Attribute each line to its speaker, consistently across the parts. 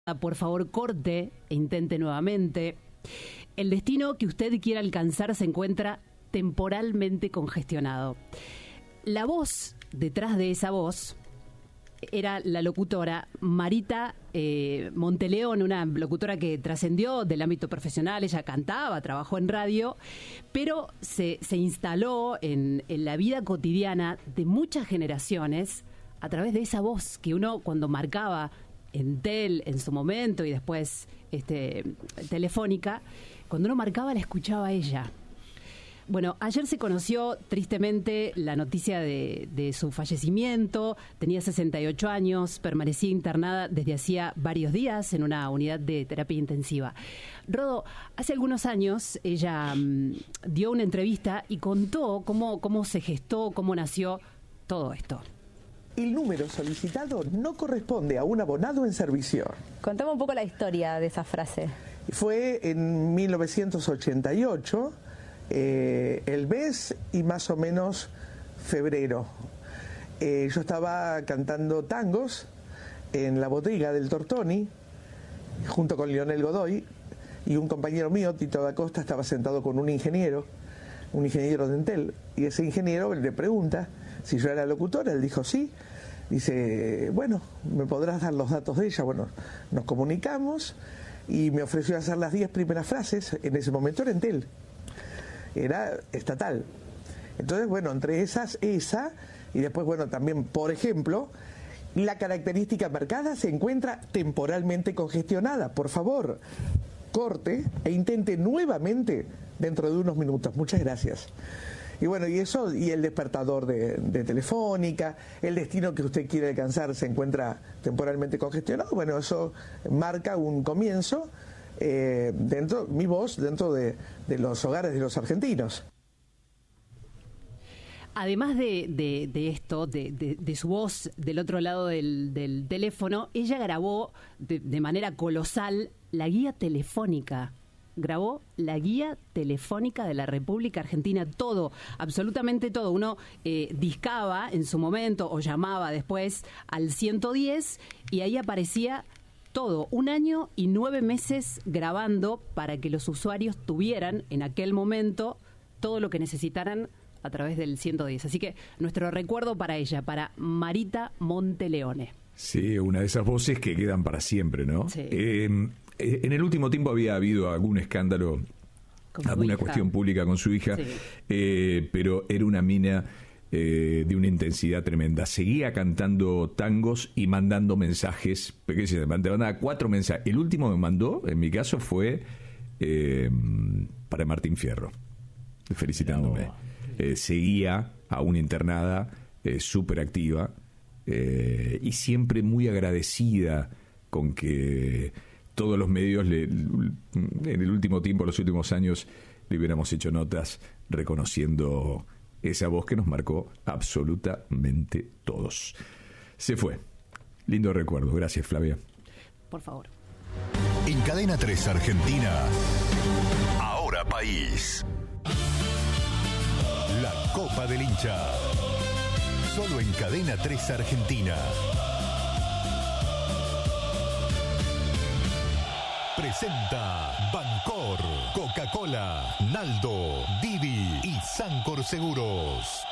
Speaker 1: Por favor, corte e intente nuevamente. El destino que usted quiera alcanzar se encuentra temporalmente congestionado. La voz detrás de esa voz era la locutora Marita Monteleón, una locutora que trascendió del ámbito profesional. Ella cantaba, trabajó en radio, pero se instaló en la vida cotidiana de muchas generaciones a través de esa voz que uno, cuando marcaba Entel en su momento y después Telefónica, cuando uno marcaba la escuchaba a ella. Bueno, ayer se conoció tristemente la noticia de su fallecimiento. Tenía 68 años, permanecía internada desde hacía varios días en una unidad de terapia intensiva. Rodo, hace algunos años ella dio una entrevista y contó cómo se gestó, cómo nació todo esto.
Speaker 2: El número solicitado no corresponde a un abonado en servicio.
Speaker 3: Contame un poco la historia de esa frase.
Speaker 2: Fue en 1988, el mes y más o menos febrero. Yo estaba cantando tangos en la bodega del Tortoni, junto con Lionel Godoy, y un compañero mío, Tito da Costa, estaba sentado con un ingeniero de Entel, y ese ingeniero le pregunta si yo era locutora. Él dijo sí. Dice, bueno, ¿me podrás dar los datos de ella? Bueno, nos comunicamos y me ofreció hacer las 10 primeras frases. En ese momento era Entel, era estatal. Entonces, bueno, entre esa, y después, bueno, también, por ejemplo, la característica marcada se encuentra temporalmente congestionada. Por favor, corte e intente nuevamente dentro de unos minutos. Muchas gracias. Y bueno, y eso, y el despertador de Telefónica, el destino que usted quiere alcanzar se encuentra temporalmente congestionado. Bueno, eso marca un comienzo, mi voz dentro de los hogares de los argentinos.
Speaker 1: Además de esto, de su voz del otro lado del teléfono, ella grabó de manera colosal la guía telefónica. Grabó la guía telefónica de la República Argentina, todo, absolutamente todo. Uno discaba en su momento o llamaba después al 110 y ahí aparecía todo. 1 año y 9 meses grabando para que los usuarios tuvieran en aquel momento todo lo que necesitaran a través del 110. Así que nuestro recuerdo para ella, para Marita Monteleone.
Speaker 4: Sí, una de esas voces que quedan para siempre, ¿no?
Speaker 1: Sí.
Speaker 4: En el último tiempo había habido algún escándalo, alguna cuestión pública con su hija, sí. Pero era una mina de una intensidad tremenda. Seguía cantando tangos y mandando mensajes. ¿Qué se mandaba 4 mensajes. El último que me mandó, en mi caso, fue para Martín Fierro, felicitándome. Seguía aún internada, súper activa, y siempre muy agradecida con que todos los medios en el último tiempo, los últimos años, le hubiéramos hecho notas reconociendo esa voz que nos marcó absolutamente todos. Se fue. Lindo recuerdo. Gracias, Flavia.
Speaker 1: Por favor.
Speaker 5: En Cadena 3 Argentina, Ahora País. La Copa del Hincha. Solo en Cadena 3 Argentina. Presenta Bancor, Coca-Cola, Naldo, Didi y Sancor Seguros.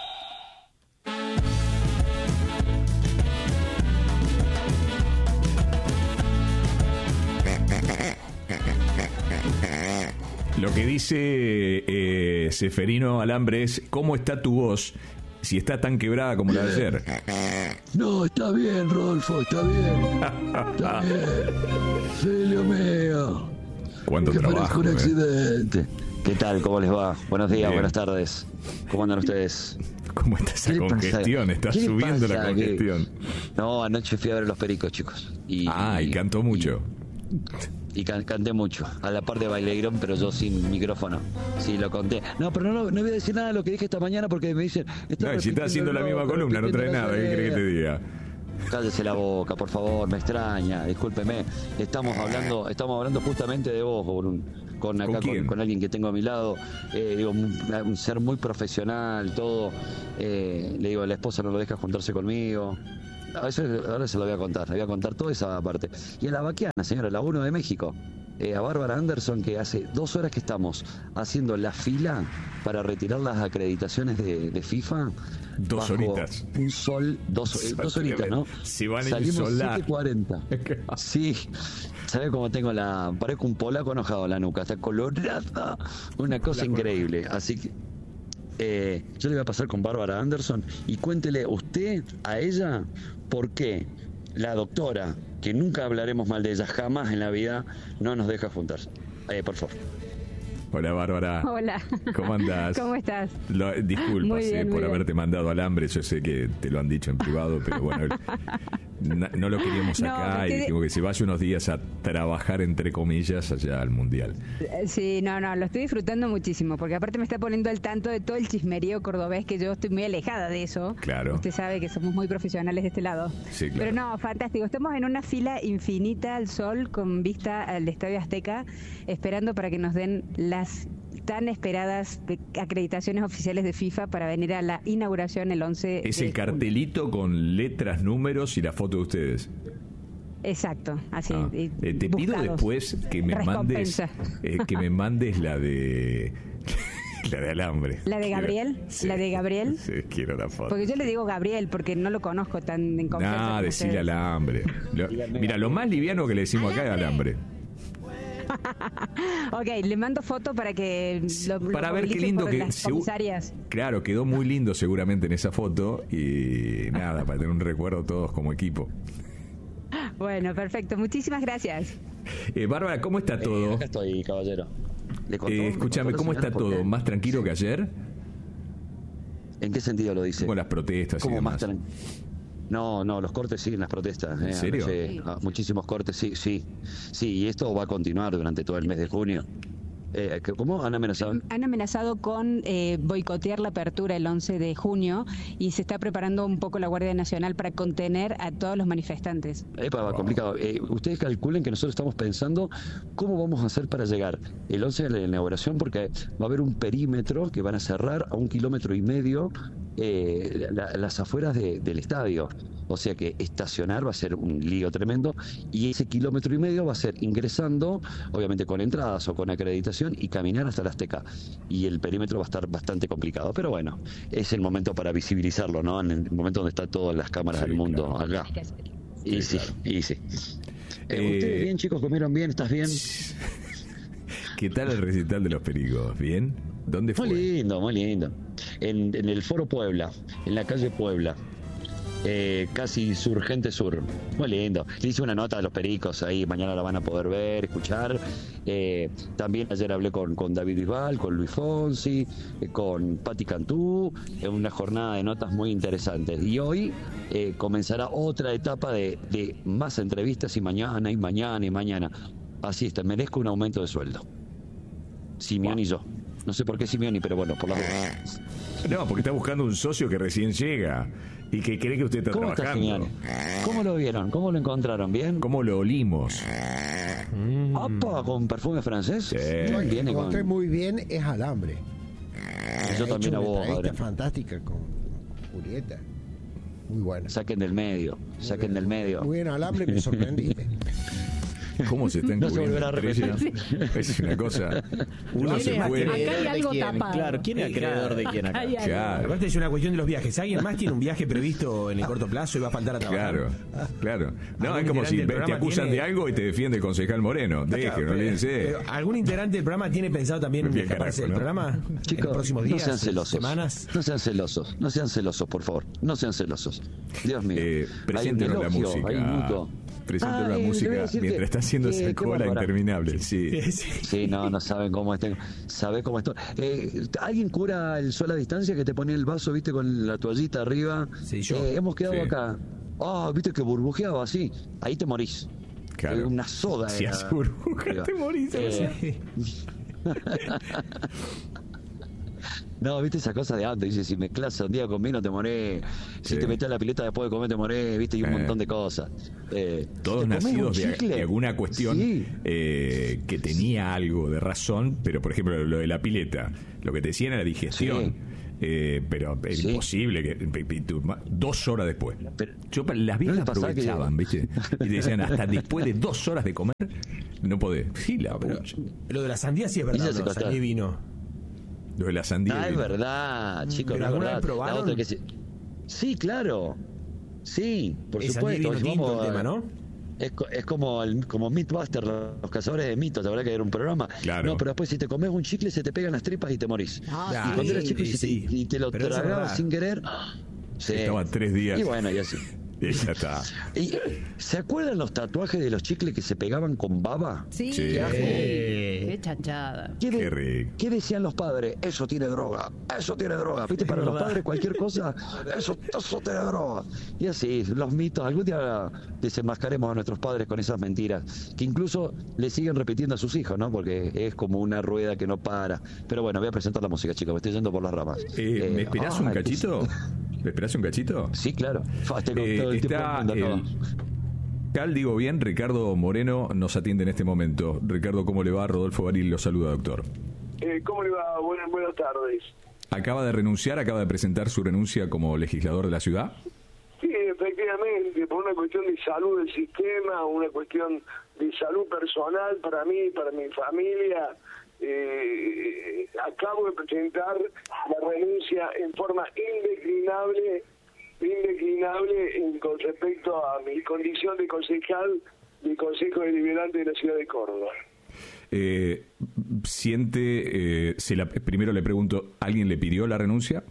Speaker 4: Lo que dice Seferino Alambre es: ¿cómo está tu voz? Si está tan quebrada como la de ayer.
Speaker 6: No, está bien, Rodolfo, está bien. Está bien. Filio mío.
Speaker 4: ¿Cuánto
Speaker 6: que
Speaker 4: trabajo?
Speaker 6: Un accidente.
Speaker 7: ¿Qué tal? ¿Cómo les va? Buenos días, buenas tardes. ¿Cómo andan ustedes?
Speaker 4: ¿Cómo está esa congestión? Está subiendo la congestión.
Speaker 7: No, anoche fui a ver a Los Pericos, chicos.
Speaker 4: Y cantó mucho.
Speaker 7: Y canté mucho, a la parte de Baileirón, pero yo sin micrófono. Sí, lo conté. No, pero no voy a decir nada de lo que dije esta mañana porque me dicen...
Speaker 4: No, si está haciendo la misma columna, no trae nada. ¿Qué querés que te diga?
Speaker 7: Cállese la boca, por favor, me extraña, discúlpeme. Estamos hablando justamente de vos, con alguien que tengo a mi lado. Digo, un ser muy profesional, todo. Le digo, la esposa no lo deja juntarse conmigo. ahora se lo voy a contar. Le voy a contar toda esa parte. Y a la Baquiana, señora, la 1 de México. A Bárbara Anderson, que hace 2 horas que estamos haciendo la fila para retirar las acreditaciones de FIFA.
Speaker 4: 2 horitas.
Speaker 7: Un sol, 2 horitas, ¿no?
Speaker 4: Si van
Speaker 7: salimos 7:40. Sí. ¿Sabe cómo tengo parezco un polaco enojado en la nuca? Está colorada. Una cosa increíble. Así que yo le voy a pasar con Bárbara Anderson y cuéntele usted a ella por qué la doctora, que nunca hablaremos mal de ella, jamás en la vida, no nos deja juntarse. Por favor.
Speaker 4: Hola, Bárbara.
Speaker 8: Hola.
Speaker 4: ¿Cómo andás?
Speaker 8: ¿Cómo estás?
Speaker 4: Disculpas por haberte mandado al hambre. Yo sé que te lo han dicho en privado, pero bueno, no lo queríamos acá y dijimos que se vaya unos días a trabajar, entre comillas, allá al Mundial.
Speaker 8: Sí, no, lo estoy disfrutando muchísimo, porque aparte me está poniendo al tanto de todo el chismerío cordobés, que yo estoy muy alejada de eso.
Speaker 4: Claro.
Speaker 8: Usted sabe que somos muy profesionales de este lado.
Speaker 4: Sí, claro.
Speaker 8: Pero no, fantástico. Estamos en una fila infinita al sol con vista al Estadio Azteca, esperando para que nos den las tan esperadas acreditaciones oficiales de FIFA para venir a la inauguración el 11
Speaker 4: Es el cartelito con letras, números y la foto de ustedes.
Speaker 8: Exacto, así.
Speaker 4: Te pido después que me mandes la de alambre.
Speaker 8: ¿La de Gabriel?
Speaker 4: Sí,
Speaker 8: ¿La de Gabriel?
Speaker 4: Sí, quiero la foto.
Speaker 8: Porque yo le digo Gabriel porque no lo conozco tan en confianza.
Speaker 4: Decirle alambre. Mira, lo más liviano que le decimos acá es alambre.
Speaker 8: Ok, le mando foto para que
Speaker 4: para ver qué lindo que claro, quedó muy lindo seguramente en esa foto y nada, para tener un recuerdo todos como equipo.
Speaker 8: Bueno, perfecto, muchísimas gracias.
Speaker 4: Bárbara, ¿cómo está todo?
Speaker 7: Acá estoy, caballero.
Speaker 4: Escúchame, ¿cómo está todo? ¿Más tranquilo que ayer?
Speaker 7: ¿En qué sentido lo dice?
Speaker 4: Con las protestas y demás.
Speaker 7: No, los cortes siguen las protestas.
Speaker 4: ¿En serio?
Speaker 7: Muchísimos cortes, sí, y esto va a continuar durante todo el mes de junio. ¿Cómo han amenazado?
Speaker 8: Han amenazado con boicotear la apertura el 11 de junio y se está preparando un poco la Guardia Nacional para contener a todos los manifestantes.
Speaker 7: Complicado. Ustedes calculen que nosotros estamos pensando cómo vamos a hacer para llegar el 11 de la inauguración, porque va a haber un perímetro que van a cerrar a 1,5 kilómetros las afueras del estadio. O sea que estacionar va a ser un lío tremendo y ese 1,5 kilómetros va a ser ingresando, obviamente con entradas o con acreditación, y caminar hasta la Azteca. Y el perímetro va a estar bastante complicado. Pero bueno, es el momento para visibilizarlo, ¿no? En el momento donde están todas las cámaras del mundo acá. Y sí. ¿Ustedes bien, chicos? ¿Comieron bien? ¿Estás bien?
Speaker 4: ¿Qué tal el recital de los Pericos? ¿Bien? ¿Dónde fue?
Speaker 7: Muy lindo. En el Foro Puebla, en la calle Puebla. Casi Surgente Sur, muy lindo. Le hice una nota de los Pericos ahí, mañana la van a poder ver, escuchar. También ayer hablé con David Bisbal, con Luis Fonsi, con Patti Cantú, en una jornada de notas muy interesantes. Y hoy comenzará otra etapa de más entrevistas, y mañana. Así está, merezco un aumento de sueldo. Simeoni y yo. No sé por qué Simeoni, pero bueno, por las dos.
Speaker 4: No, porque está buscando un socio que recién llega y que cree que usted está trabajando.
Speaker 7: ¿Cómo lo vieron? ¿Cómo lo encontraron? ¿Bien?
Speaker 4: ¿Cómo lo olimos?
Speaker 7: ¿Opa? ¿Con perfume francés?
Speaker 4: Sí.
Speaker 9: Yo el que encontré muy bien es alambre.
Speaker 7: Yo también a vos, Adrián.
Speaker 9: Fantástica con Julieta. Muy buena.
Speaker 7: Saquen del medio.
Speaker 9: Muy bien, alambre, me sorprendiste.
Speaker 4: ¿Cómo se está encubriendo?
Speaker 7: No se volverá a repetir.
Speaker 4: Es una cosa. Uno se puede.
Speaker 1: Acá hay algo tapado.
Speaker 10: Claro, ¿quién es acreedor de quién acá?
Speaker 4: Claro.
Speaker 10: Aparte es una cuestión de los viajes. ¿Alguien más tiene un viaje previsto en el corto plazo y va a faltar a trabajar?
Speaker 4: Claro. No, es como si te acusan de algo y te defiende el concejal Moreno. No le dice.
Speaker 10: ¿Algún integrante del programa tiene pensado también escaparse del programa?
Speaker 7: Chicos,
Speaker 10: en los próximos días,
Speaker 7: no sean celosos.
Speaker 10: Semanas.
Speaker 7: No sean celosos, por favor. No sean celosos. Dios mío.
Speaker 4: Preséntenos la música. Preséntenos la música mientras está haciendo esa cola interminable.
Speaker 7: Sí, no saben cómo estén. ¿Sabés cómo estoy? ¿Alguien cura el sol a distancia que te pone el vaso, viste, con la toallita arriba?
Speaker 10: Sí, yo.
Speaker 7: Hemos quedado acá. Viste que burbujeaba así. Ahí te morís.
Speaker 4: Claro.
Speaker 7: Una soda.
Speaker 4: Si hace burbuja, te morís.
Speaker 7: No, viste esa cosa de antes, dice, si mezclas un día con vino te morés, si te metes a la pileta después de comer te morés, viste, y un montón de cosas.
Speaker 4: Todos nacidos de alguna cuestión que tenía algo de razón, pero por ejemplo lo de la pileta, lo que te decían era digestión. pero es imposible que 2 horas después. Yo las viejas aprovechaban, ¿viste? Y te decían, hasta después de 2 horas de comer, no podés. Sí,
Speaker 10: lo de la sandía sí es verdad, ¿no? Sandía y vino.
Speaker 4: Lo de la sandía.
Speaker 7: Es verdad, chicos,
Speaker 10: ¿pero alguna vez probaron?
Speaker 7: La otra que sí, claro. Sí, por supuesto.
Speaker 10: Vino tinto el tema, ¿no?
Speaker 7: Es como Mythbusters, los cazadores de mitos, la verdad que era un programa.
Speaker 4: Claro.
Speaker 7: No, pero después si te comes un chicle se te pegan las tripas y te morís.
Speaker 10: Ah,
Speaker 7: y cuando eras chico y te lo tragabas sin querer. Sí.
Speaker 4: Estaban 3 días.
Speaker 7: Y bueno, y así.
Speaker 4: Y ya está.
Speaker 7: ¿Y se acuerdan los tatuajes de los chicles que se pegaban con baba?
Speaker 1: Sí. Qué chanchada.
Speaker 7: ¿Qué decían los padres? Eso tiene droga. ¿Viste? Para los padres cualquier cosa, eso tiene droga. Y así, los mitos. Algún día desenmascaremos a nuestros padres con esas mentiras, que incluso le siguen repitiendo a sus hijos, ¿no? Porque es como una rueda que no para. Pero bueno, voy a presentar la música, chicos. Me estoy yendo por las ramas.
Speaker 4: ¿Me esperás un cachito? ¿Me esperás un cachito?
Speaker 7: Sí, claro.
Speaker 4: Está digo bien, Ricardo Moreno nos atiende en este momento. Ricardo, ¿cómo le va? Rodolfo Baril lo saluda, doctor.
Speaker 11: ¿Cómo le va? Buenas tardes.
Speaker 4: Acaba de presentar su renuncia como legislador de la ciudad.
Speaker 11: Sí, efectivamente, por una cuestión de salud del sistema, una cuestión de salud personal para mí, para mi familia. Acabo de presentar la renuncia en forma indeclinable con respecto a mi condición de concejal del Consejo Deliberante de la Ciudad de Córdoba.
Speaker 4: Primero le pregunto, ¿alguien le pidió la renuncia?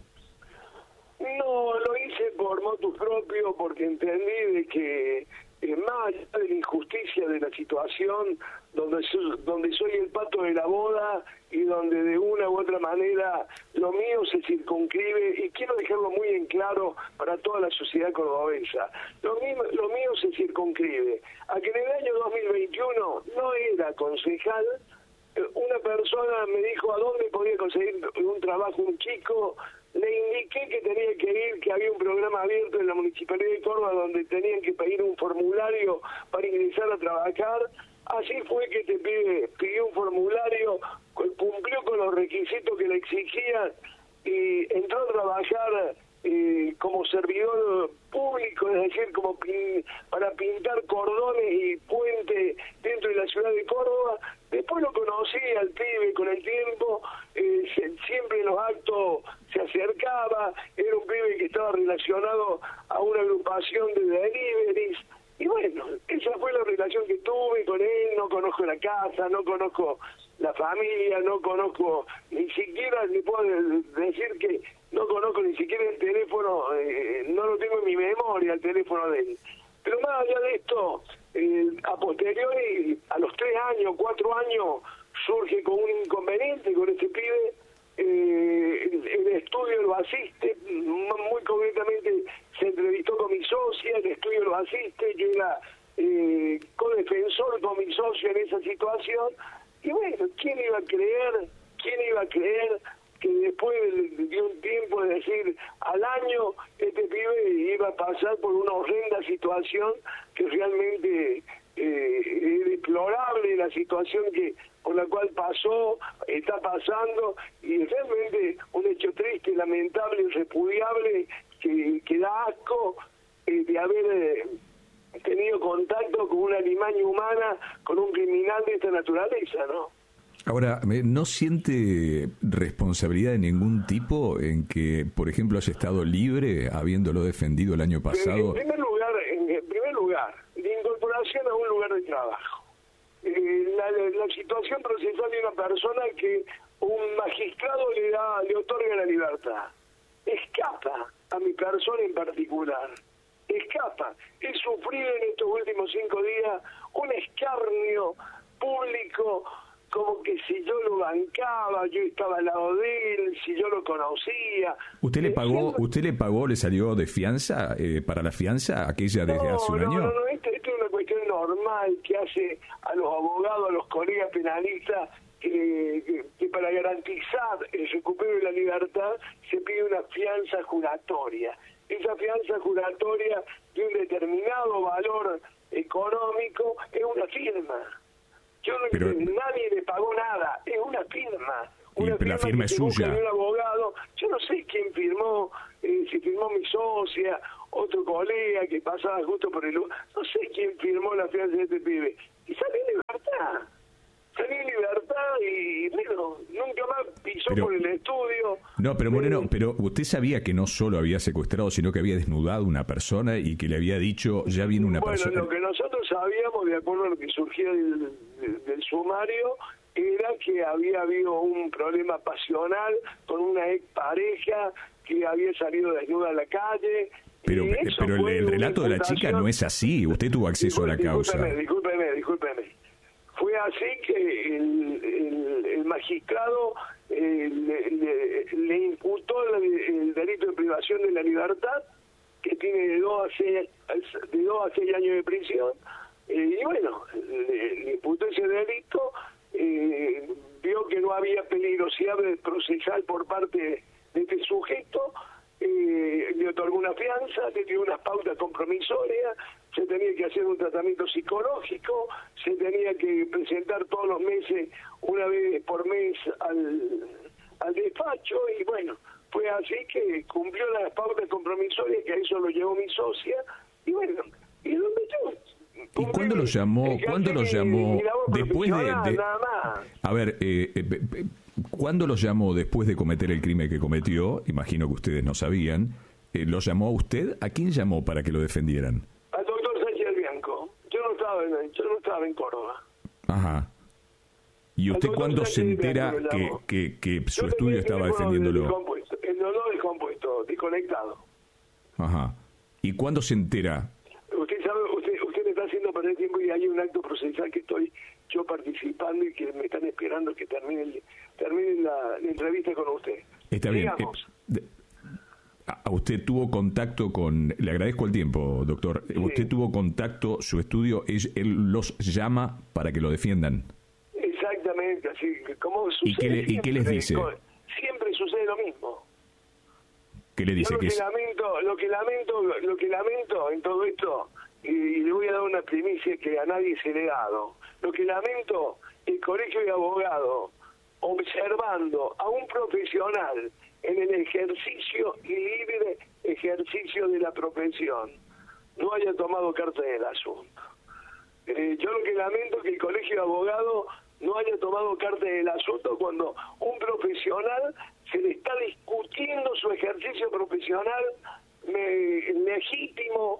Speaker 11: No, lo hice por motus propio, porque entendí de que más allá de la injusticia de la situación, donde soy el pato de la boda y donde de una u otra manera lo mío se circunscribe, y quiero dejarlo muy en claro para toda la sociedad cordobesa, lo mío se circunscribe a que en el año 2021 no era concejal. Una persona me dijo a dónde podía conseguir un trabajo un chico, le indiqué que tenía que ir, que había un programa abierto en la Municipalidad de Córdoba donde tenían que pedir un formulario para ingresar a trabajar. Así fue que pidió un formulario, cumplió con los requisitos que le exigían y entró a trabajar como servidor público, es decir, como para pintar cordones y puentes dentro de la ciudad de Córdoba. Después lo conocí al pibe con el tiempo, siempre en los actos se acercaba, era un pibe que estaba relacionado a una agrupación de deliveries. Y bueno, esa fue la relación que tuve con él. No conozco la casa, no conozco la familia, no conozco, ni siquiera le puedo decir que no conozco ni siquiera el teléfono, no lo tengo en mi memoria el teléfono de él. Pero más allá de esto, a posteriori, a los 3 años, 4 años, surge con un inconveniente con este pibe. El estudio lo asiste, muy concretamente se entrevistó con mi socia, el estudio lo asiste, yo era codefensor con mi socio en esa situación. Y bueno, ¿quién iba a creer que después de un tiempo, es decir, al año, este pibe iba a pasar por una horrenda situación que realmente es deplorable, la situación por la cual está pasando, y realmente un hecho triste, lamentable y repudiable que da asco de haber tenido contacto con una alimaña humana, con un criminal de esta naturaleza, ¿no?
Speaker 4: Ahora, ¿no siente responsabilidad de ningún tipo en que, por ejemplo, haya estado libre habiéndolo defendido el año pasado?
Speaker 11: En primer lugar, de incorporación a un lugar de trabajo. La situación procesal de una persona que un magistrado le otorga la libertad. Escapa a mi persona en particular. Escapa. He sufrido en estos últimos 5 días un escarnio público, como que si yo lo bancaba, yo estaba al lado de él, si yo lo conocía.
Speaker 4: ¿Usted le pagó, le salió de fianza, para la fianza aquella desde hace un año?
Speaker 11: No, esto es una cuestión normal que hace a los abogados, a los colegas penalistas, que para garantizar el recupero de la libertad se pide una fianza juratoria. Esa fianza juratoria de un determinado valor económico es una firma. Nadie le pagó nada, es una firma.
Speaker 4: Y la firma es suya.
Speaker 11: Un abogado, yo no sé quién firmó, si firmó mi socia, otro colega que pasaba justo por el lugar, no sé quién firmó la fianza de este pibe. Y salí en libertad. Salí en libertad y bueno, nunca más pisó por el estudio.
Speaker 4: No, pero Moreno, pero usted sabía que no solo había secuestrado, sino que había desnudado una persona y que le había dicho, ya viene una persona.
Speaker 11: Bueno, lo que nosotros sabíamos, de acuerdo a lo que surgía del sumario, era que había habido un problema pasional con una expareja que había salido desnuda a la calle.
Speaker 4: Pero el relato de la chica no es así. Usted tuvo acceso a la causa.
Speaker 11: Discúlpeme. Fue así que el magistrado le imputó el delito de privación de la libertad, que tiene de 2 a 6 años de prisión, y bueno, le imputó ese delito, vio que no había peligrosidad procesal por parte de este sujeto, le otorgó una fianza, le dio unas pautas compromisorias, se tenía que hacer un tratamiento psicológico, se tenía que presentar todos los meses, una vez por mes al despacho, y bueno, fue así que cumplió las pautas compromisorias, que a eso lo llevó mi socia, y bueno, y lo metió.
Speaker 4: ¿Y cuándo lo llamó? ¿Cuándo lo llamó? Después de
Speaker 11: nada más.
Speaker 4: A ver, ¿cuándo lo llamó después de cometer el crimen que cometió? Imagino que ustedes no sabían. ¿Lo llamó a usted? ¿A quién llamó para que lo defendieran?
Speaker 11: Al doctor Sánchez Bianco. Yo no estaba en Córdoba.
Speaker 4: Ajá. ¿Y usted cuándo se entera que su estudio estaba defendiéndolo?
Speaker 11: El dolor descompuesto, desconectado.
Speaker 4: Ajá. ¿Y cuándo se entera?
Speaker 11: Usted sabe, usted me está haciendo perder tiempo y hay un acto procesal que estoy yo participando y que me están esperando que termine la entrevista con usted.
Speaker 4: Está bien. ¿Usted tuvo contacto con... Le agradezco el tiempo, doctor. Sí. ¿Usted tuvo contacto, su estudio, él los llama para que lo defiendan?
Speaker 11: Exactamente, así como sucede.
Speaker 4: ¿Y qué les dice?
Speaker 11: Siempre sucede lo mismo.
Speaker 4: ¿Qué le dice?
Speaker 11: Lo que lamento en todo esto, y le voy a dar una primicia que a nadie se le ha dado, lo que lamento, el Colegio de Abogados, observando a un profesional en el ejercicio y libre ejercicio de la profesión, no haya tomado carta en el asunto. Yo lo que lamento es que el Colegio de Abogados no haya tomado carta en el asunto cuando un profesional se le está discutiendo su ejercicio profesional legítimo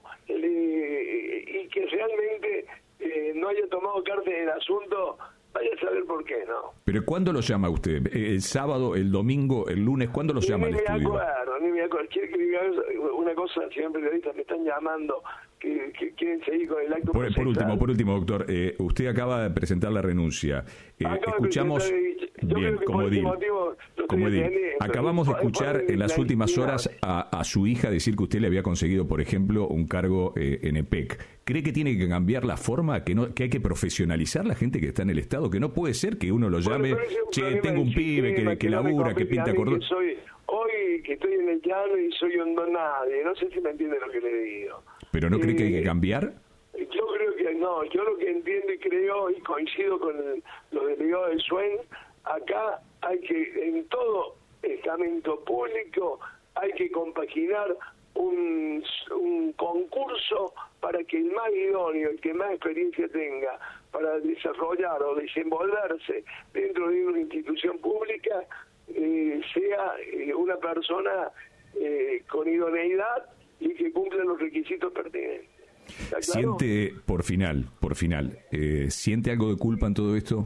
Speaker 11: y que realmente no haya tomado carta en el asunto. Vaya a saber por qué, ¿no?
Speaker 4: ¿Pero cuándo lo llama usted? ¿El sábado, el domingo, el lunes? ¿Cuándo lo llama al estudio?
Speaker 11: Ni me acuerdo. Quiero que diga una cosa, señor periodista, me están llamando, que quieren seguir con el acto procesal.
Speaker 4: Por último, doctor, usted acaba de presentar la renuncia. Escuchamos... Bien, como digo, acabamos de escuchar en las últimas horas a su hija decir que usted le había conseguido, por ejemplo, un cargo en EPEC. ¿Cree que tiene que cambiar la forma, que hay que profesionalizar la gente que está en el Estado? Que no puede ser que uno lo llame, tengo un pibe que labura, que pinta cordón.
Speaker 11: Hoy que estoy en el llano y soy un don nadie, no sé si me entiende lo que le digo.
Speaker 4: ¿Pero no cree que hay que cambiar?
Speaker 11: Yo creo que no, yo lo que entiendo y creo y coincido con los delegados del SUEN, acá hay que, en todo estamento público, hay que compaginar un concurso para que el más idóneo, el que más experiencia tenga para desarrollar o desenvolverse dentro de una institución pública, sea una persona con idoneidad y que cumpla los requisitos pertinentes. ¿Está claro?
Speaker 4: ¿Siente, por final, siente algo de culpa en todo esto?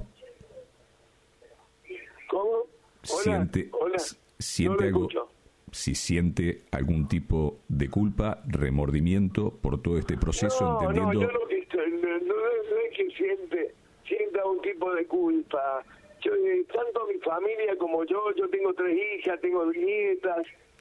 Speaker 11: ¿Cómo? Hola.
Speaker 4: ¿Siente
Speaker 11: no
Speaker 4: algo? Si siente algún tipo de culpa, remordimiento por todo este proceso, entendiendo...
Speaker 11: No, yo no es que sienta un tipo de culpa. Tanto mi familia como yo tengo 3 hijas, tengo 2 nietas.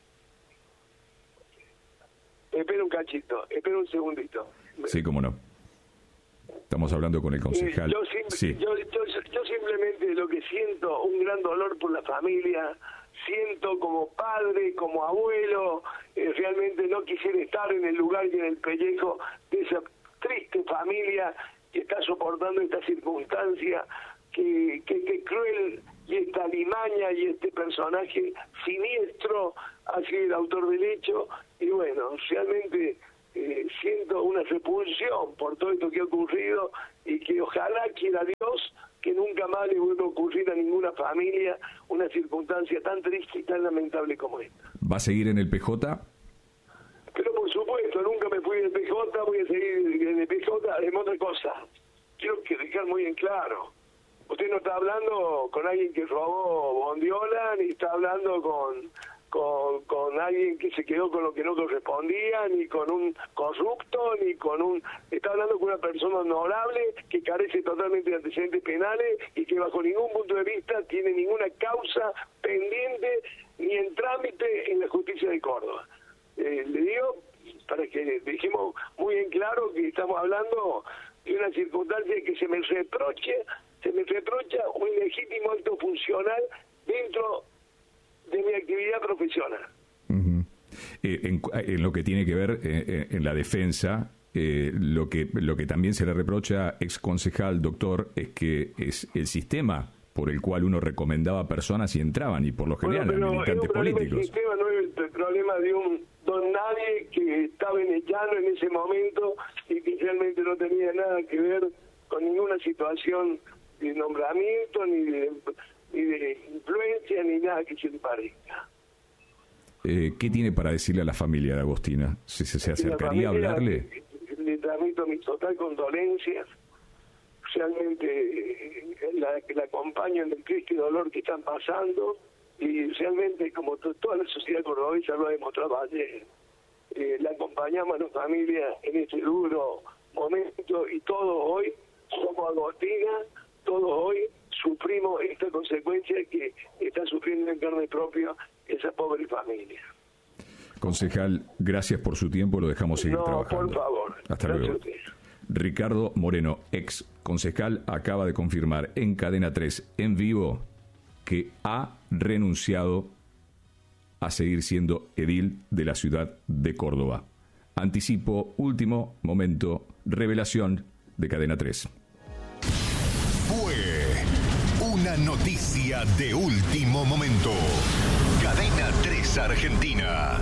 Speaker 11: Espera un cachito, espera un segundito.
Speaker 4: Sí, cómo no. Estamos hablando con el concejal.
Speaker 11: Yo simplemente lo que siento, un gran dolor por la familia, siento como padre, como abuelo, realmente no quisiera estar en el lugar y en el pellejo de esa triste familia que está soportando esta circunstancia, que cruel y esta alimaña y este personaje siniestro ha sido el autor del hecho, y bueno, realmente siento una repulsión por todo esto que ha ocurrido, y que ojalá quiera Dios que nunca más le vuelva a ocurrir a ninguna familia una circunstancia tan triste y tan lamentable como esta.
Speaker 4: ¿Va a seguir en el PJ?
Speaker 11: Pero por supuesto, nunca me fui del PJ, voy a seguir en el PJ. Además, otra cosa, quiero que dejar muy en claro, usted no está hablando con alguien que robó bondiola, ni está hablando con alguien que se quedó con lo que no correspondía, ni con un corrupto, ni con un... Está hablando con una persona honorable que carece totalmente de antecedentes penales y que bajo ningún punto de vista tiene ninguna causa pendiente ni en trámite en la justicia de Córdoba. Le digo, para que dejemos muy en claro que estamos hablando de una circunstancia que se me reprocha un ilegítimo acto funcional dentro de mi actividad profesional.
Speaker 4: En lo que tiene que ver en la defensa, lo que también se le reprocha, ex concejal, doctor, es que es el sistema por el cual uno recomendaba personas y entraban, y por lo general eran militantes políticos.
Speaker 11: El sistema no es el problema de un don nadie que estaba en el llano en ese momento y que realmente no tenía nada que ver con ninguna situación de nombramiento, ni de influencia, ni nada que se le parezca.
Speaker 4: ¿Qué tiene para decirle a la familia de Agostina? ¿Se acercaría a hablarle?
Speaker 11: Le transmito mi total condolencia. Realmente la acompaño en el triste dolor que están pasando, y realmente, como toda la sociedad cordobesa lo ha demostrado ayer, la acompañamos a la familia en este duro momento, y todos hoy somos Agostina, todos hoy sufrimos esta consecuencia que está sufriendo en carne propia esa pobre familia.
Speaker 4: Concejal, gracias por su tiempo, lo dejamos seguir trabajando.
Speaker 11: Por favor.
Speaker 4: Hasta luego. Ricardo Moreno, ex concejal, acaba de confirmar en Cadena 3 en vivo que ha renunciado a seguir siendo edil de la ciudad de Córdoba. Anticipo, último momento, revelación de Cadena 3.
Speaker 5: Fue una noticia de último momento. Cadena 3 Argentina.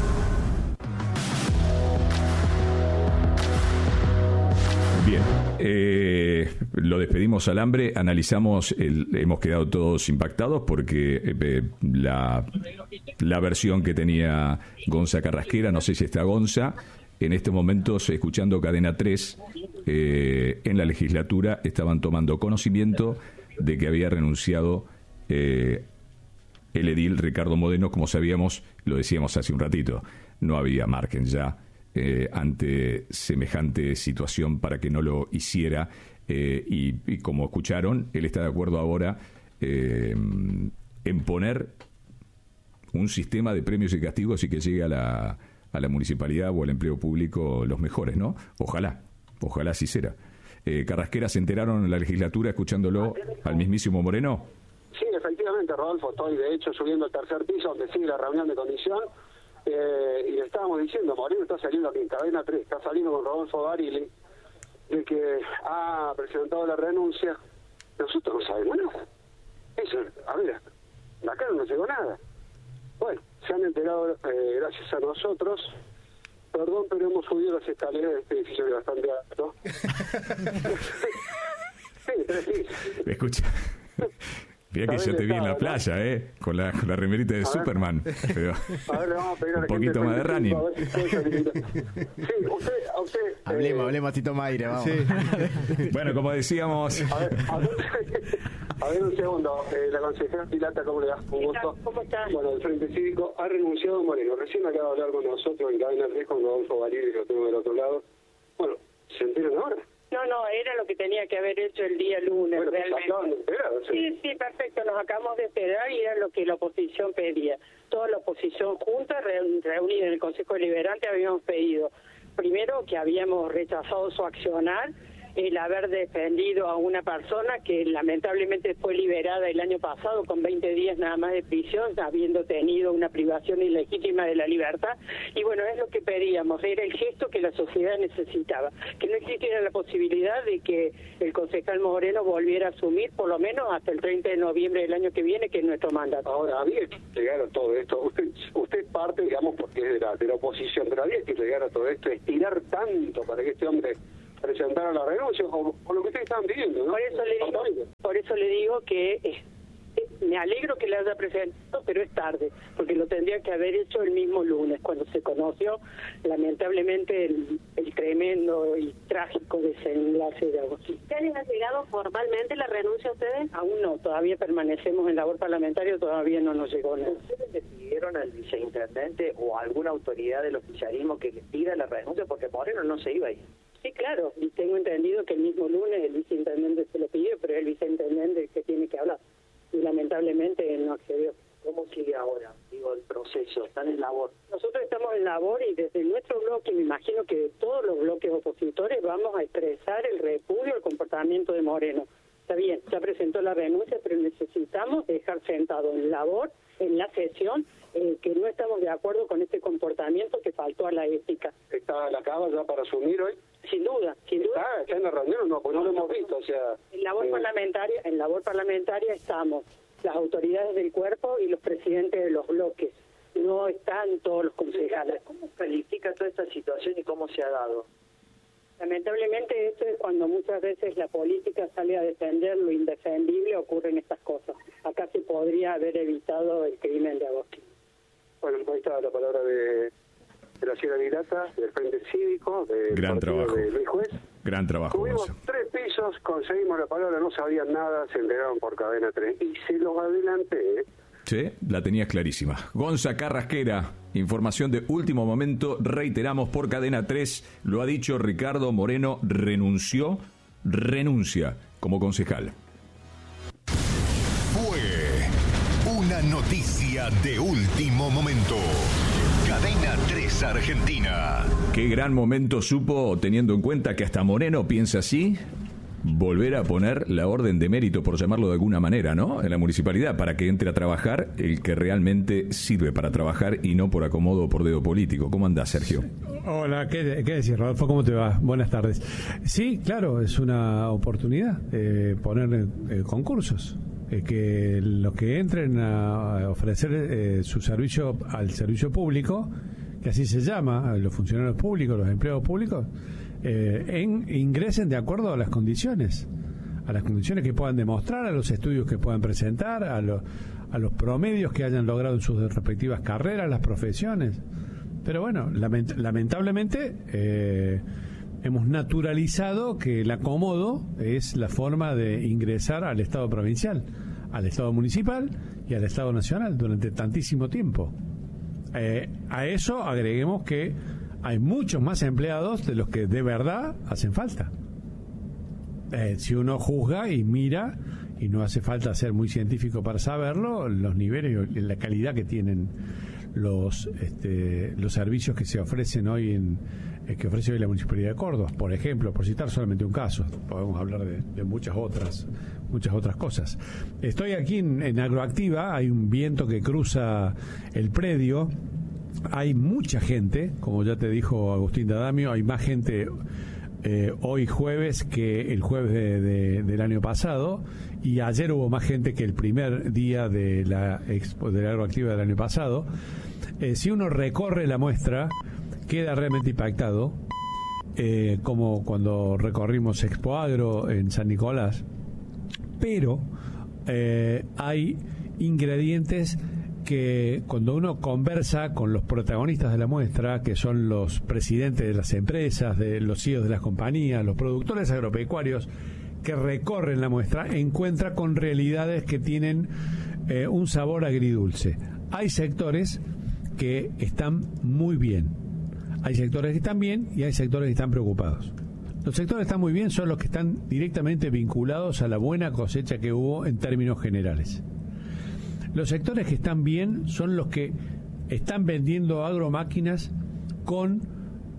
Speaker 4: Bien, lo despedimos al hambre, analizamos, hemos quedado todos impactados porque la versión que tenía Gonza Carrasquera, no sé si está Gonza, en estos momentos escuchando Cadena 3, en la legislatura estaban tomando conocimiento de que había renunciado el edil Ricardo Moreno. Como sabíamos, lo decíamos hace un ratito, no había margen ya ante semejante situación para que no lo hiciera, y como escucharon, él está de acuerdo ahora en poner un sistema de premios y castigos y que llegue a la municipalidad o al empleo público los mejores, ¿no? Ojalá así será. Carrasquera, ¿se enteraron en la legislatura escuchándolo al mismísimo Moreno?
Speaker 12: Sí, efectivamente, Rodolfo, estoy de hecho subiendo al tercer piso donde sigue la reunión de comisión. Y le estábamos diciendo, Moreno está saliendo aquí en Cadena 3, está saliendo con Rodolfo Barili, de que ha presentado la renuncia. Nosotros no sabemos nada. Eso, a ver, acá no nos llegó nada. Bueno, se han enterado gracias a nosotros. Perdón, pero hemos subido las escaleras de este edificio que es bastante alto. Sí, 3 pisos.
Speaker 4: Escucha. Mira que yo te vi en la playa, con la remerita de Superman. Pero
Speaker 12: a ver, le vamos a pedir a la
Speaker 4: un poquito más de running.
Speaker 12: Sí, usted
Speaker 13: hablemos, Tito Mayre, vamos. Sí.
Speaker 4: Bueno, como decíamos...
Speaker 12: A ver un segundo. La consejera Pilata, ¿cómo le das? Un gusto.
Speaker 14: ¿Cómo estás?
Speaker 12: Bueno, el Frente Cívico ha renunciado Moreno. Recién acaba de hablar con nosotros en Cadena 3 con Rodolfo Barili, que lo tengo del otro lado. Bueno, ¿se enteran ahora?
Speaker 14: No, era lo que tenía que haber hecho el día lunes,
Speaker 12: bueno,
Speaker 14: realmente.
Speaker 12: ¿Se acaban de enterar?
Speaker 14: Sí, perfecto, nos acabamos de esperar y era lo que la oposición pedía. Toda la oposición junta, reunida en el Consejo Deliberante, habíamos pedido, primero, que habíamos rechazado su accionar el haber defendido a una persona que lamentablemente fue liberada el año pasado con 20 días nada más de prisión, habiendo tenido una privación ilegítima de la libertad. Y bueno, es lo que pedíamos, era el gesto que la sociedad necesitaba, que no existiera la posibilidad de que el concejal Moreno volviera a asumir por lo menos hasta el 30 de noviembre del año que viene, que es nuestro mandato.
Speaker 12: Ahora, había que llegar a todo esto. Usted parte, digamos, porque es de la oposición, pero había que llegar a todo esto, estirar tanto para que este hombre presentara la renuncia, o lo que ustedes estaban pidiendo, ¿no?
Speaker 14: Por eso le digo que me alegro que le haya presentado, pero es tarde, porque lo tendría que haber hecho el mismo lunes, cuando se conoció lamentablemente el tremendo y trágico desenlace de Agustín.
Speaker 15: ¿Ya les ha llegado formalmente la renuncia a ustedes?
Speaker 14: Aún no, todavía permanecemos en labor parlamentaria, todavía no nos llegó nada.
Speaker 16: ¿Ustedes le pidieron al viceintendente o a alguna autoridad del oficialismo que les pida la renuncia? Porque Moreno no se iba a ir.
Speaker 14: Sí, claro, y tengo entendido que el mismo lunes el viceintendente se lo pidió, pero es el viceintendente que tiene que hablar. Y lamentablemente él no accedió.
Speaker 16: ¿Cómo sigue ahora? Digo, el proceso, están en labor.
Speaker 14: Nosotros estamos en labor y desde nuestro bloque, me imagino que todos los bloques opositores vamos a expresar el repudio al comportamiento de Moreno. Está bien, ya presentó la renuncia, pero necesitamos dejar sentado en labor, en la sesión, que no estamos de acuerdo con este comportamiento que faltó a la ética.
Speaker 12: ¿Está la cava ya para asumir hoy?
Speaker 14: Sin duda, sin duda.
Speaker 12: ¿Está en la reunión? No, pues no lo hemos visto, o sea...
Speaker 14: En labor parlamentaria estamos las autoridades del cuerpo y los presidentes de los bloques. No están todos los concejales.
Speaker 16: ¿Cómo califica toda esta situación y cómo se ha dado?
Speaker 14: Lamentablemente esto es cuando muchas veces la política sale a defender lo indefendible, ocurren estas cosas. Acá se podría haber evitado el crimen de Agustín.
Speaker 12: Bueno, ahí está la palabra de la Sierra Virata, del Frente Cívico, del
Speaker 4: Gran trabajo.
Speaker 12: De Luis Juez.
Speaker 4: Gran trabajo.
Speaker 12: Tuvimos 3 pisos, conseguimos la palabra, no sabían nada, se enteraron por Cadena 3. Y se los adelanté, ¿eh?
Speaker 4: Sí, la tenías clarísima. Gonza Carrasquera, información de último momento, reiteramos por Cadena 3, lo ha dicho Ricardo Moreno, renuncia como concejal.
Speaker 5: Fue una noticia de último momento. Cadena 3 Argentina.
Speaker 4: Qué gran momento supo, teniendo en cuenta que hasta Moreno piensa así, volver a poner la orden de mérito, por llamarlo de alguna manera, ¿no?, en la municipalidad, para que entre a trabajar el que realmente sirve para trabajar y no por acomodo o por dedo político. ¿Cómo andás, Sergio?
Speaker 17: Hola, ¿qué decís, Rodolfo? ¿Cómo te va? Buenas tardes. Sí, claro, es una oportunidad poner concursos. Que los que entren a ofrecer su servicio al servicio público, que así se llama, los funcionarios públicos, los empleados públicos, ingresen de acuerdo a las condiciones que puedan demostrar, a los estudios que puedan presentar, a los promedios que hayan logrado en sus respectivas carreras, las profesiones. Pero bueno, lamentablemente hemos naturalizado que el acomodo es la forma de ingresar al Estado provincial, al Estado municipal y al Estado nacional durante tantísimo tiempo. A eso agreguemos que hay muchos más empleados de los que de verdad hacen falta. Si uno juzga y mira, y no hace falta ser muy científico para saberlo, los niveles y la calidad que tienen los servicios que se ofrecen hoy que ofrece hoy la Municipalidad de Córdoba, por ejemplo, por citar solamente un caso, podemos hablar de muchas otras cosas. Estoy aquí en Agroactiva, hay un viento que cruza el predio, hay mucha gente, como ya te dijo Agustín D'Adamio, hay más gente hoy jueves que el jueves del año pasado, y ayer hubo más gente que el primer día de la Agroactiva del año pasado. Si uno recorre la muestra, queda realmente impactado, como cuando recorrimos Expo Agro en San Nicolás, pero hay ingredientes que cuando uno conversa con los protagonistas de la muestra, que son los presidentes de las empresas, de los CEOs de las compañías, los productores agropecuarios que recorren la muestra, encuentra con realidades que tienen un sabor agridulce. Hay sectores que están muy bien, hay sectores que están bien y hay sectores que están preocupados. Los sectores que están muy bien son los que están directamente vinculados a la buena cosecha que hubo en términos generales. Los sectores que están bien son los que están vendiendo agromáquinas con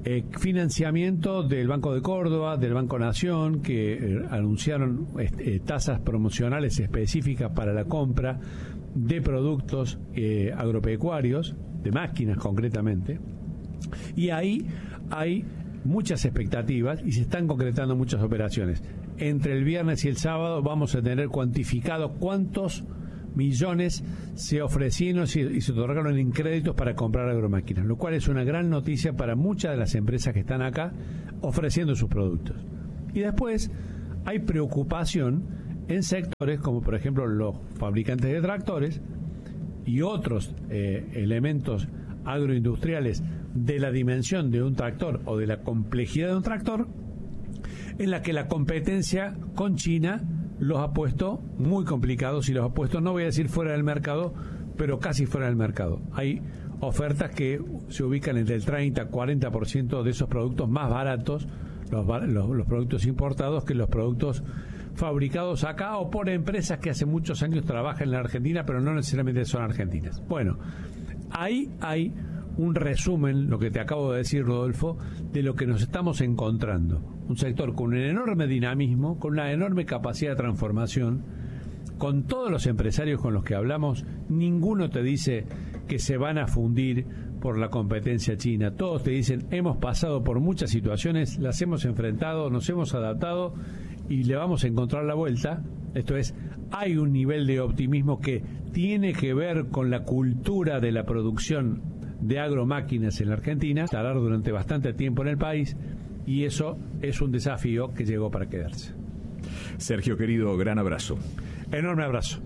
Speaker 17: Financiamiento del Banco de Córdoba, del Banco Nación, que anunciaron tasas promocionales específicas para la compra de productos agropecuarios, de máquinas concretamente, y ahí hay muchas expectativas y se están concretando muchas operaciones. Entre el viernes y el sábado vamos a tener cuantificado cuántos millones se ofrecieron y se otorgaron en créditos para comprar agromáquinas, lo cual es una gran noticia para muchas de las empresas que están acá ofreciendo sus productos. Y después hay preocupación en sectores como por ejemplo los fabricantes de tractores y otros elementos agroindustriales de la dimensión de un tractor o de la complejidad de un tractor, en la que la competencia con China los ha puesto muy complicados y los ha puesto, no voy a decir fuera del mercado, pero casi fuera del mercado. Hay ofertas que se ubican entre el 30-40% de esos productos más baratos, los productos importados, que los productos fabricados acá o por empresas que hace muchos años trabajan en la Argentina, pero no necesariamente son argentinas. Bueno, ahí hay un resumen, lo que te acabo de decir, Rodolfo, de lo que nos estamos encontrando. Un sector con un enorme dinamismo, con una enorme capacidad de transformación. Con todos los empresarios con los que hablamos, ninguno te dice que se van a fundir por la competencia china. Todos te dicen, hemos pasado por muchas situaciones, las hemos enfrentado, nos hemos adaptado y le vamos a encontrar la vuelta. Esto es, hay un nivel de optimismo que tiene que ver con la cultura de la producción de agromáquinas en la Argentina, instalar durante bastante tiempo en el país, y eso es un desafío que llegó para quedarse.
Speaker 4: Sergio, querido, gran abrazo.
Speaker 17: Enorme abrazo.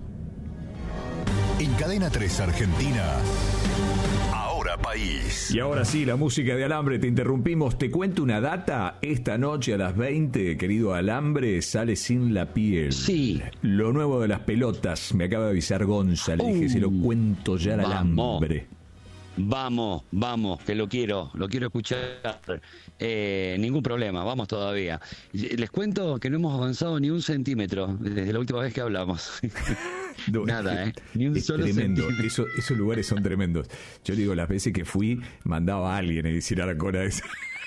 Speaker 5: En Cadena 3 Argentina, Ahora País.
Speaker 4: Y ahora sí, la música de Alambre, te interrumpimos. Te cuento una data. Esta noche a las 20, querido Alambre, sale Sin la Piel.
Speaker 7: Sí.
Speaker 4: Lo nuevo de las pelotas. Me acaba de avisar Gonza. Le dije, se lo cuento ya al Alambre.
Speaker 7: Vamos, que lo quiero escuchar. Ningún problema, vamos todavía. Les cuento que no hemos avanzado ni un centímetro desde la última vez que hablamos.
Speaker 4: No,
Speaker 7: Nada, ni un
Speaker 4: es
Speaker 7: solo
Speaker 4: tremendo.
Speaker 7: centímetro.
Speaker 4: Esos lugares son tremendos. Yo digo, las veces que fui, mandaba a alguien a decir a la cola esa.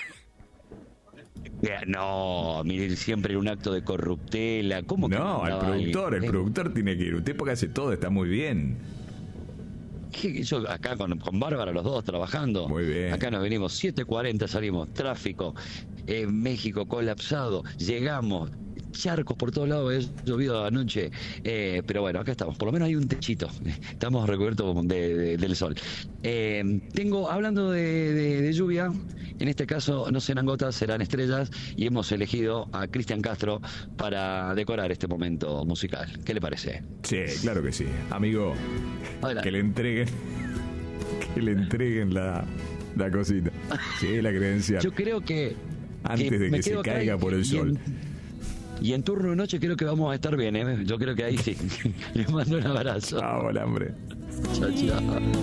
Speaker 7: No, mire, siempre un acto de corruptela. ¿Cómo que
Speaker 4: no, el productor tiene que ir. Usted porque hace todo, está muy bien.
Speaker 7: Yo acá con Bárbara, los dos trabajando.
Speaker 4: Muy bien.
Speaker 7: Acá nos venimos, 7:40 salimos, tráfico, México colapsado, llegamos, charcos por todos lados, ha llovido anoche, pero bueno, acá estamos, por lo menos hay un techito, estamos recubiertos del sol. Hablando de lluvia, en este caso no serán gotas, serán estrellas, y hemos elegido a Cristian Castro para decorar este momento musical. ¿Qué le parece?
Speaker 4: Sí, claro que sí. Amigo,
Speaker 7: adelante.
Speaker 4: que le entreguen la cosita. Sí, la credencial.
Speaker 7: Yo creo que
Speaker 4: antes de que se caiga por el sol.
Speaker 7: Y en turno de noche creo que vamos a estar bien, ¿eh? Yo creo que ahí sí. Les mando un abrazo.
Speaker 4: Chao, Alambre.
Speaker 7: Chao, chao.